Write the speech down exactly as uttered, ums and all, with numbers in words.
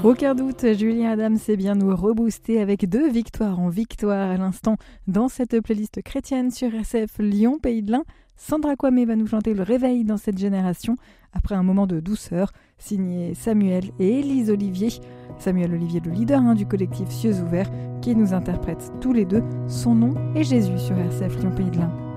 Aucun doute, Julien Adams sait bien nous rebooster avec deux victoires en victoire à l'instant dans cette playlist chrétienne sur R C F Lyon Pays de l'Ain. Sandra Kwame va nous chanter le réveil dans cette génération après un moment de douceur signé Samuel et Élise Olivier. Samuel Olivier, le leader hein, du collectif Cieux Ouverts, qui nous interprète tous les deux. Son nom est Jésus sur R C F Lyon Pays de l'Ain.